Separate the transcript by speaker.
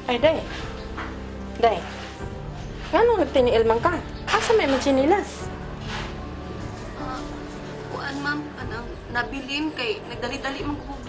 Speaker 1: Ay, day. Day. Nga nung nagtiniil man ka? Asa may magsinilas?
Speaker 2: Kuan, ma'am, kanang nabilin kay nagdali-dali man ko